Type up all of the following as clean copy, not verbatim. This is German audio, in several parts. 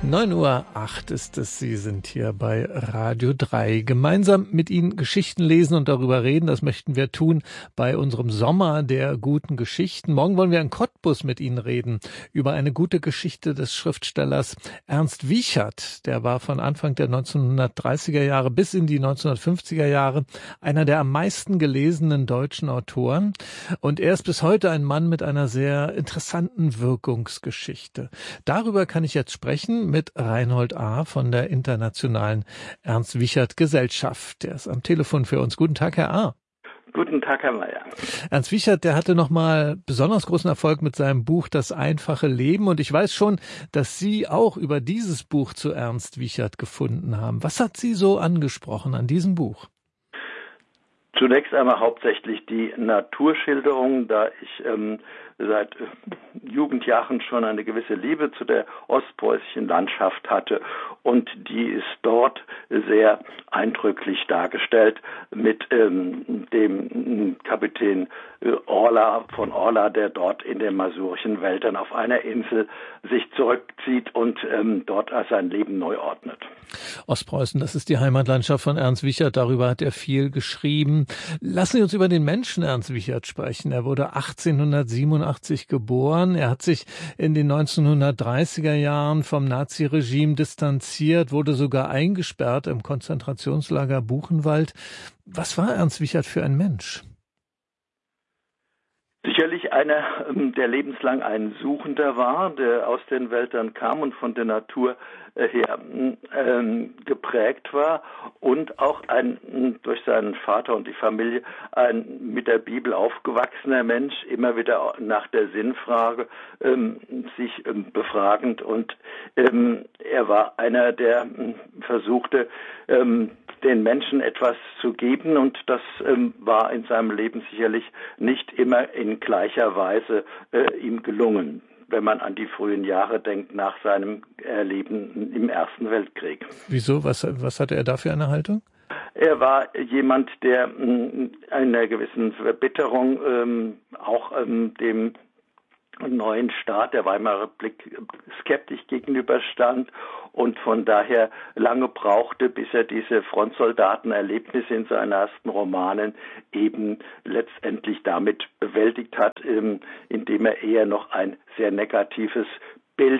9:08 Uhr ist es. Sie sind hier bei Radio 3. Gemeinsam mit Ihnen Geschichten lesen und darüber reden. Das möchten wir tun bei unserem Sommer der guten Geschichten. Morgen wollen wir in Cottbus mit Ihnen reden über eine gute Geschichte des Schriftstellers Ernst Wiechert. Der war von Anfang der 1930er Jahre bis in die 1950er Jahre einer der am meisten gelesenen deutschen Autoren. Und er ist bis heute ein Mann mit einer sehr interessanten Wirkungsgeschichte. Darüber kann ich jetzt sprechen mit Reinhold A. von der Internationalen Ernst Wiechert Gesellschaft. Der ist am Telefon für uns. Guten Tag, Herr A. Guten Tag, Herr Mayer. Ernst Wiechert, der hatte nochmal besonders großen Erfolg mit seinem Buch Das einfache Leben. Und ich weiß schon, dass Sie auch über dieses Buch zu Ernst Wiechert gefunden haben. Was hat Sie so angesprochen an diesem Buch? Zunächst einmal hauptsächlich die Naturschilderung, da ich seit Jugendjahren schon eine gewisse Liebe zu der ostpreußischen Landschaft hatte, und die ist dort sehr eindrücklich dargestellt mit dem Kapitän von Orla, der dort in den masurischen Wäldern auf einer Insel sich zurückzieht und dort sein Leben neu ordnet. Ostpreußen, das ist die Heimatlandschaft von Ernst Wiechert, darüber hat er viel geschrieben. Lassen Sie uns über den Menschen Ernst Wiechert sprechen. Er wurde 1887 geboren. Er hat sich in den 1930er Jahren vom Naziregime distanziert, wurde sogar eingesperrt im Konzentrationslager Buchenwald. Was war Ernst Wiechert für ein Mensch? Sicherlich einer, der lebenslang ein Suchender war, der aus den Wäldern kam und von der Natur her geprägt war, und auch ein durch seinen Vater und die Familie ein mit der Bibel aufgewachsener Mensch, immer wieder nach der Sinnfrage sich befragend, und er war einer, der versuchte, den Menschen etwas zu geben, und das war in seinem Leben sicherlich nicht immer in gleicher Weise ihm gelungen, wenn man an die frühen Jahre denkt nach seinem Erleben im Ersten Weltkrieg. Wieso? Was hatte er da für eine Haltung? Er war jemand, der einer gewissen Verbitterung auch dem neuen Staat der Weimarer Republik skeptisch gegenüberstand und von daher lange brauchte, bis er diese Frontsoldatenerlebnisse in seinen ersten Romanen eben letztendlich damit bewältigt hat, indem er eher noch ein sehr negatives Bild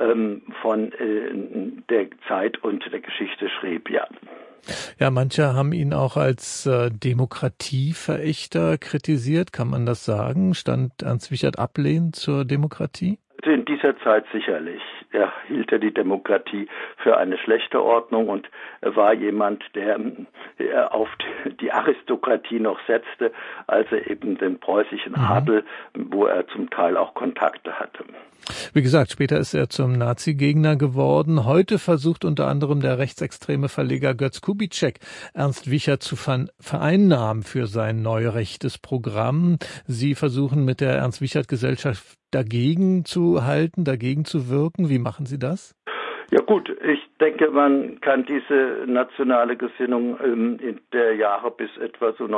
von der Zeit und der Geschichte schrieb, ja. Ja, manche haben ihn auch als Demokratieverächter kritisiert. Kann man das sagen? Stand Ernst Wiechert ablehnend zur Demokratie? Also in dieser Zeit sicherlich. Er hielt die Demokratie für eine schlechte Ordnung und war jemand, der auf die Aristokratie noch setzte, also eben den preußischen Adel, wo er zum Teil auch Kontakte hatte. Wie gesagt, später ist er zum Nazi-Gegner geworden. Heute versucht unter anderem der rechtsextreme Verleger Götz Kubitschek, Ernst Wiechert zu vereinnahmen für sein neurechtes Programm. Sie versuchen mit der Ernst Wiechert Gesellschaft dagegen zu halten, dagegen zu wirken. Wie machen Sie das? Ja gut, ich denke, man kann diese nationale Gesinnung in der Jahre bis etwa so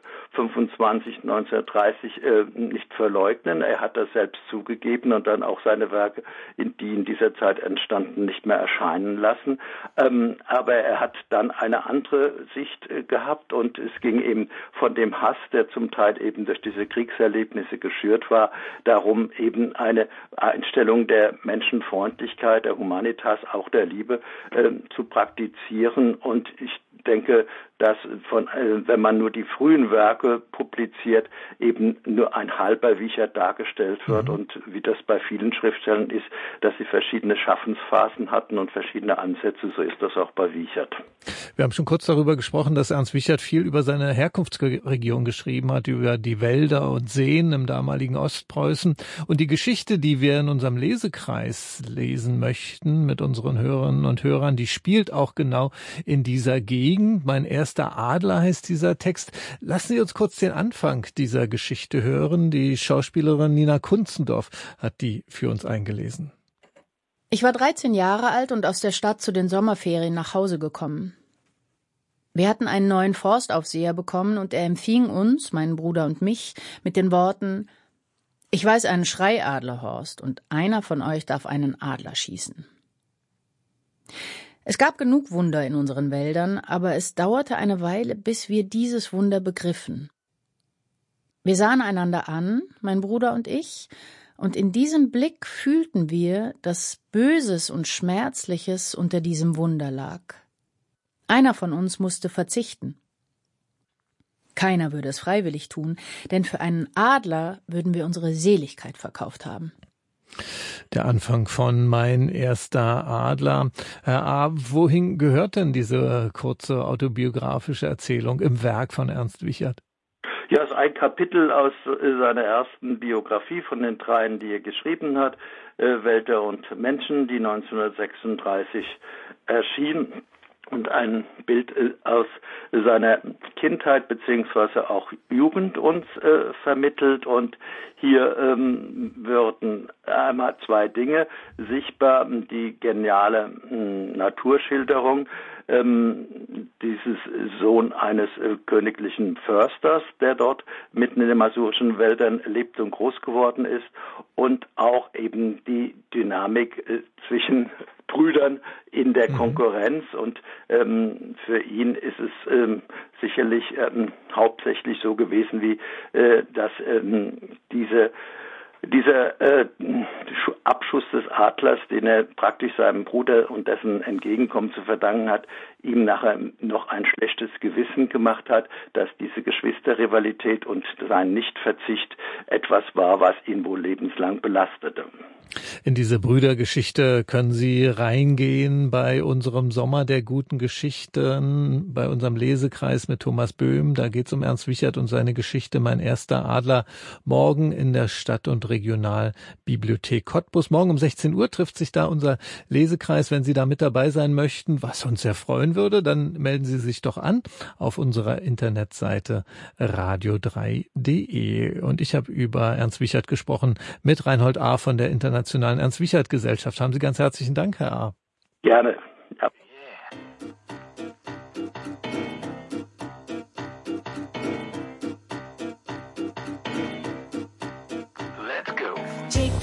1925, 1930 nicht verleugnen. Er hat das selbst zugegeben und dann auch seine Werke, die in dieser Zeit entstanden, nicht mehr erscheinen lassen. Aber er hat dann eine andere Sicht gehabt, und es ging eben von dem Hass, der zum Teil eben durch diese Kriegserlebnisse geschürt war, darum, eben eine Einstellung der Menschenfreundlichkeit, der Humanitas, auch der Liebe zu praktizieren. Und ich denke, dass wenn man nur die frühen Werke publiziert, eben nur ein halber Wiechert dargestellt wird, und wie das bei vielen Schriftstellern ist, dass sie verschiedene Schaffensphasen hatten und verschiedene Ansätze, so ist das auch bei Wiechert. Wir haben schon kurz darüber gesprochen, dass Ernst Wiechert viel über seine Herkunftsregion geschrieben hat, über die Wälder und Seen im damaligen Ostpreußen. Und die Geschichte, die wir in unserem Lesekreis lesen möchten mit unseren Hörerinnen und Hörern, die spielt auch genau in dieser Gegend. Mein erster Adler heißt dieser Text. Lassen Sie uns kurz den Anfang dieser Geschichte hören. Die Schauspielerin Nina Kunzendorf hat die für uns eingelesen. Ich war 13 Jahre alt und aus der Stadt zu den Sommerferien nach Hause gekommen. Wir hatten einen neuen Forstaufseher bekommen und er empfing uns, meinen Bruder und mich, mit den Worten: Ich weiß einen Schreiadler, Horst, und einer von euch darf einen Adler schießen. Es gab genug Wunder in unseren Wäldern, aber es dauerte eine Weile, bis wir dieses Wunder begriffen. Wir sahen einander an, mein Bruder und ich, und in diesem Blick fühlten wir, dass Böses und Schmerzliches unter diesem Wunder lag. Einer von uns musste verzichten. Keiner würde es freiwillig tun, denn für einen Adler würden wir unsere Seligkeit verkauft haben. Der Anfang von Mein erster Adler. Herr A., wohin gehört denn diese kurze autobiografische Erzählung im Werk von Ernst Wiechert? Ja, es ist ein Kapitel aus seiner ersten Biografie von den dreien, die er geschrieben hat, Wälder und Menschen, die 1936 erschien. Und ein Bild aus seiner Kindheit beziehungsweise auch Jugend uns vermittelt. Und hier würden einmal zwei Dinge sichtbar. Die geniale Naturschilderung dieses Sohn eines königlichen Försters, der dort mitten in den masurischen Wäldern lebt und groß geworden ist, und auch eben die Dynamik zwischen Brüdern in der Konkurrenz. Und für ihn ist es sicherlich hauptsächlich so gewesen, wie dass dieser Abschuss des Adlers, den er praktisch seinem Bruder und dessen Entgegenkommen zu verdanken hat, ihm nachher noch ein schlechtes Gewissen gemacht hat, dass diese Geschwisterrivalität und sein Nichtverzicht etwas war, was ihn wohl lebenslang belastete. In diese Brüdergeschichte können Sie reingehen bei unserem Sommer der guten Geschichten, bei unserem Lesekreis mit Thomas Böhm. Da geht es um Ernst Wiechert und seine Geschichte Mein erster Adler. Morgen in der Stadt- und Regionalbibliothek Cottbus. Morgen um 16 Uhr trifft sich da unser Lesekreis. Wenn Sie da mit dabei sein möchten, was uns sehr freuen würde, dann melden Sie sich doch an auf unserer Internetseite radio3.de. Und ich habe über Ernst Wiechert gesprochen mit Reinhold A. von der Internationalen Ernst-Wiechert-Gesellschaft. Haben Sie ganz herzlichen Dank, Herr A. Gerne. Ja.